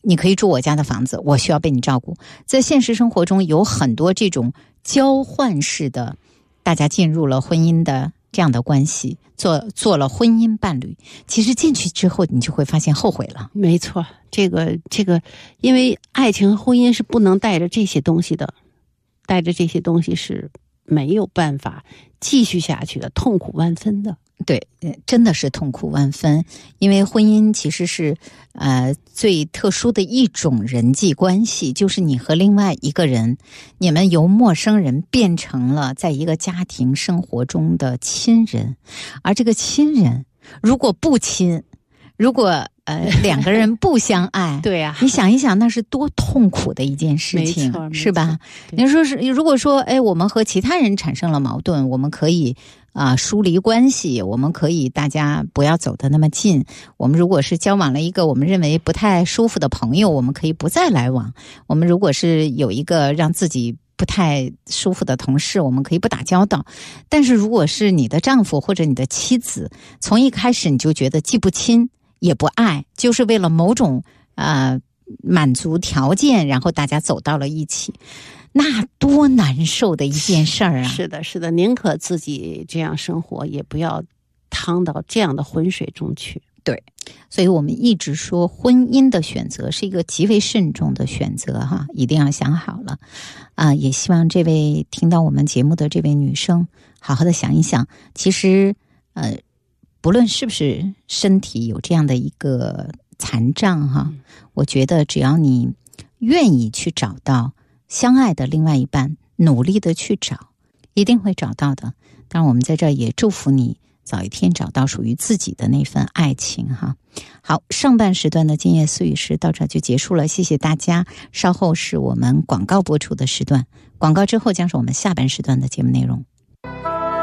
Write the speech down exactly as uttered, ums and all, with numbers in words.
你可以住我家的房子，我需要被你照顾。在现实生活中有很多这种交换式的，大家进入了婚姻的这样的关系，做做了婚姻伴侣，其实进去之后你就会发现后悔了。 没错，这个这个，因为爱情和婚姻是不能带着这些东西的，带着这些东西是没有办法继续下去的，痛苦万分的。 对，真的是痛苦万分，因为婚姻其实是呃最特殊的一种人际关系，就是你和另外一个人，你们由陌生人变成了在一个家庭生活中的亲人，而这个亲人如果不亲，如果呃两个人不相爱， 对呀、啊， 你想一想，那是多痛苦的一件事情，是吧？你说是，如果说，哎，我们和其他人产生了矛盾，我们可以啊、呃、疏离关系，我们可以大家不要走得那么近。我们如果是交往了一个我们认为不太舒服的朋友，我们可以不再来往。我们如果是有一个让自己不太舒服的同事，我们可以不打交道。但是如果是你的丈夫或者你的妻子，从一开始你就觉得既不亲也不爱，就是为了某种呃满足条件，然后大家走到了一起，那多难受的一件事儿啊！ 是的，是的，宁可自己这样生活，也不要趟到这样的浑水中去。 对，所以我们一直说婚姻的选择是一个极为慎重的选择哈，一定要想好了啊、呃！也希望这位听到我们节目的这位女生好好的想一想，其实呃。不论是不是身体有这样的一个残障哈，我觉得只要你愿意去找到相爱的另外一半，努力的去找，一定会找到的。当然我们在这儿也祝福你早一天找到属于自己的那份爱情哈。好，上半时段的今夜思语时到这儿就结束了，谢谢大家。稍后是我们广告播出的时段，广告之后将是我们下半时段的节目内容。